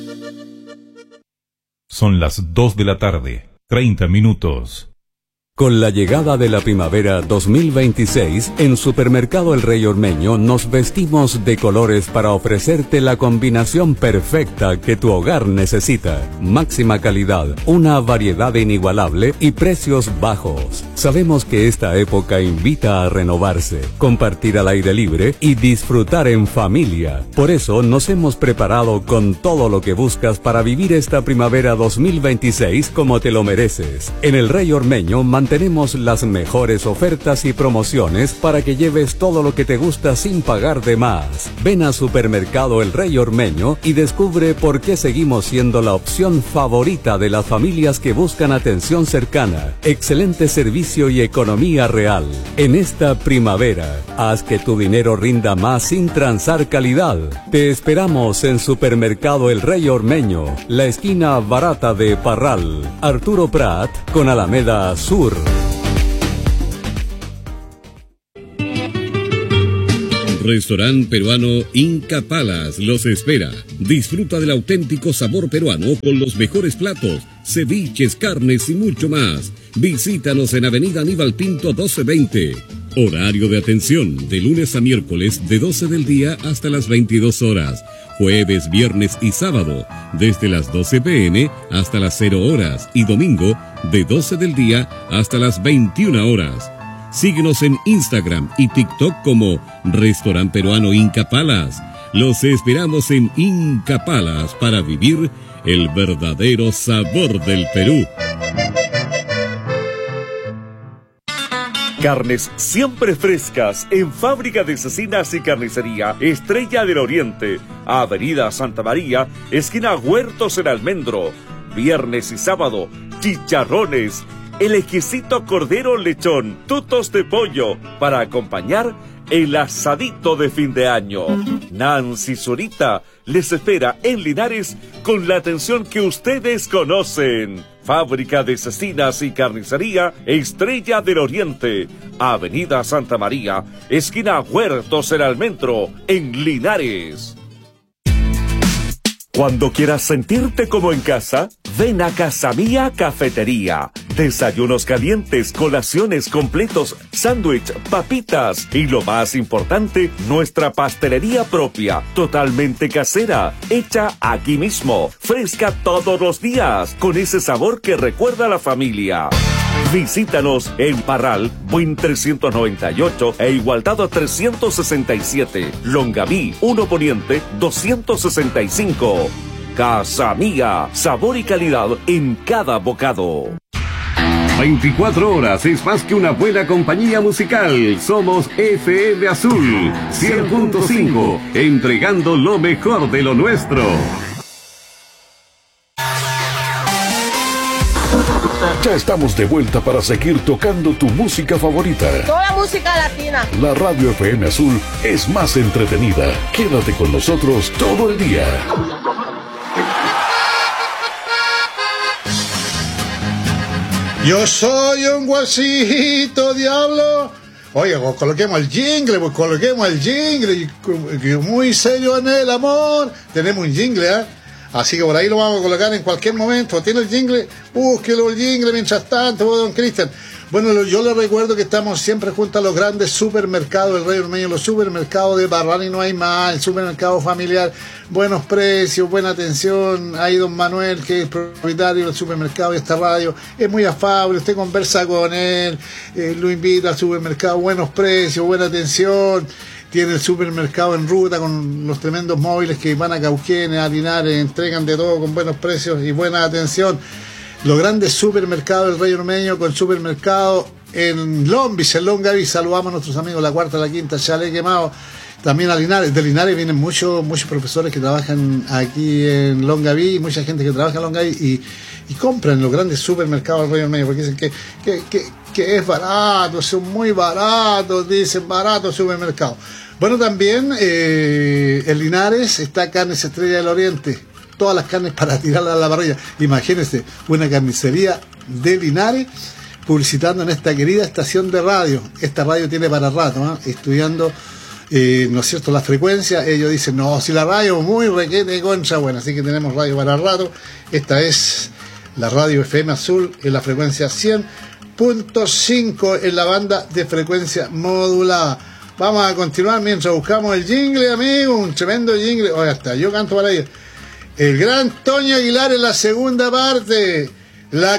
Son las 2 de la tarde, 30 minutos. Con la llegada de la primavera 2026, en Supermercado El Rey Ormeño nos vestimos de colores para ofrecerte la combinación perfecta que tu hogar necesita. Máxima calidad, una variedad inigualable y precios bajos. Sabemos que esta época invita a renovarse, compartir al aire libre y disfrutar en familia. Por eso nos hemos preparado con todo lo que buscas para vivir esta primavera 2026 como te lo mereces. En El Rey Ormeño tenemos las mejores ofertas y promociones para que lleves todo lo que te gusta sin pagar de más. Ven a Supermercado El Rey Ormeño y descubre por qué seguimos siendo la opción favorita de las familias que buscan atención cercana, excelente servicio y economía real. En esta primavera, haz que tu dinero rinda más sin transar calidad. Te esperamos en Supermercado El Rey Ormeño, la esquina barata de Parral, Arturo Prat con Alameda Sur. Restaurante peruano Inca Palace los espera. Disfruta del auténtico sabor peruano con los mejores platos, ceviches, carnes y mucho más. Visítanos en Avenida Aníbal Pinto 1220. Horario de atención de lunes a miércoles de 12 del día hasta las 22 horas. Jueves, viernes y sábado desde las 12 p.m. hasta las 0 horas y domingo de 12 del día hasta las 21 horas. Síguenos en Instagram y TikTok como Restaurante Peruano Inca Palace. Los esperamos en Inca Palace para vivir el verdadero sabor del Perú. Carnes siempre frescas en Fábrica de Cecinas y Carnicería Estrella del Oriente, Avenida Santa María, esquina Huertos en Almendro. Viernes y sábado, chicharrones, el exquisito cordero lechón, tutos de pollo, para acompañar el asadito de fin de año. Nancy Zurita les espera en Linares con la atención que ustedes conocen. Fábrica de Cecinas y Carnicería Estrella del Oriente, Avenida Santa María, esquina Huertos en Almendro, en Linares. Cuando quieras sentirte como en casa, ven a Casa Mía Cafetería. Desayunos calientes, colaciones completos, sándwich, papitas y lo más importante, nuestra pastelería propia, totalmente casera, hecha aquí mismo, fresca todos los días, con ese sabor que recuerda a la familia. Visítanos en Parral, Buin 398 e Igualdad 367, Longaví 1 Poniente 265. Casa Mía, sabor y calidad en cada bocado. 24 horas es más que una buena compañía musical. Somos FM Azul 100.5, entregando lo mejor de lo nuestro. Ya estamos de vuelta para seguir tocando tu música favorita. Toda música latina. La radio FM Azul es más entretenida. Quédate con nosotros todo el día. Yo soy un guasito, diablo. Oye, coloquemos el jingle, muy serio en el amor. Tenemos un jingle, ¿eh? Así que por ahí lo vamos a colocar en cualquier momento. ¿Tiene el jingle? Búsquelo el jingle mientras tanto, don Cristian. Bueno, yo les recuerdo que estamos siempre junto a los grandes supermercados del Rey Ormeño, los supermercados de Barral y no hay más, el supermercado familiar, buenos precios, buena atención. Ahí don Manuel, que es propietario del supermercado y esta radio, es muy afable, usted conversa con él, lo invita al supermercado, buenos precios, buena atención. Tiene el supermercado en ruta con los tremendos móviles que van a Cauquenes, a Linares, entregan de todo con buenos precios y buena atención. Los grandes supermercados del Rey Ormeño con supermercado en Lombis, en Longaví. Saludamos a nuestros amigos la Cuarta, la Quinta, Chalet Quemado. También a Linares. De Linares vienen muchos profesores que trabajan aquí en Longaví, mucha gente que trabaja en Longaví y compran los grandes supermercados del Rey Ormeño porque dicen que es barato, son muy baratos, dicen barato supermercado. Bueno, también en Linares está Carnes Estrella del Oriente. Todas las carnes para tirarlas a la parrilla. Imagínense, una carnicería de Linares publicitando en esta querida estación de radio. Esta radio tiene para rato, ¿eh? Estudiando ¿no es cierto?, la frecuencia. Ellos dicen, no, si la radio muy requete contra, bueno, así que tenemos radio para rato. Esta es la radio FM Azul en la frecuencia 100.5 en la banda de frecuencia modulada. Vamos a continuar mientras buscamos el jingle, amigo, un tremendo jingle. Oye, hasta yo canto para ellos. El gran Toño Aguilar en la segunda parte. La